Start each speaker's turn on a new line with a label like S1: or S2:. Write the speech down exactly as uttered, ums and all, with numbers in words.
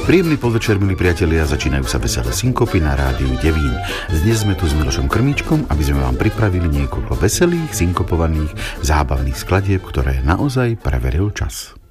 S1: Príjemný podvečer, milí priatelia, začínajú sa veselé synkopy na rádiu Devín. Dnes sme tu s Milošom Krmíčkom, aby sme vám pripravili niekoľko veselých, synkopovaných, zábavných skladieb, ktoré naozaj preveril čas.